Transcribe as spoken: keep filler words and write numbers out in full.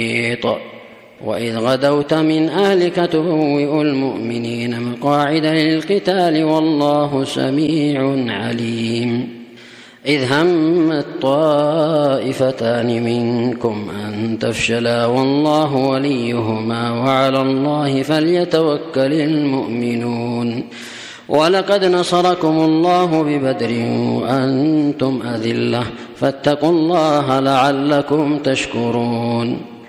وإذ غدوت من أهلك تبوئ المؤمنين مقاعد للقتال والله سميع عليم. إذ همت طائفتان منكم أن تفشلا والله وليهما وعلى الله فليتوكل المؤمنون. ولقد نصركم الله ببدر وأنتم أذلة فاتقوا الله لعلكم تشكرون.